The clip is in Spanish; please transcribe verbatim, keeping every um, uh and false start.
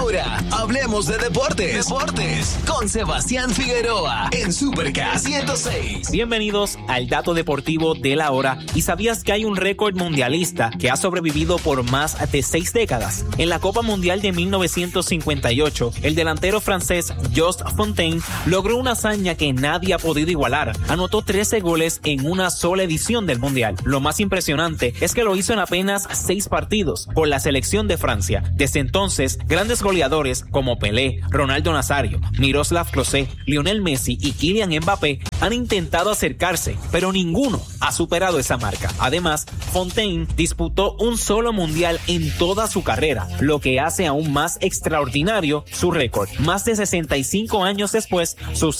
Ahora, hablemos de deportes. Deportes con Sebastián Figueroa en Super K ciento seis. Bienvenidos al Dato Deportivo de la Hora. ¿Y sabías que hay un récord mundialista que ha sobrevivido por más de seis décadas? En la Copa Mundial de mil novecientos cincuenta y ocho, el delantero francés Just Fontaine logró una hazaña que nadie ha podido igualar. Anotó trece goles en una sola edición del Mundial. Lo más impresionante es que lo hizo en apenas seis partidos por la selección de Francia. Desde entonces, grandes goleadores como Pelé, Ronaldo Nazario, Miroslav Klose, Lionel Messi y Kylian Mbappé han intentado acercarse, pero ninguno ha superado esa marca. Además, Fontaine disputó un solo mundial en toda su carrera, lo que hace aún más extraordinario su récord. Más de sesenta y cinco años después, sus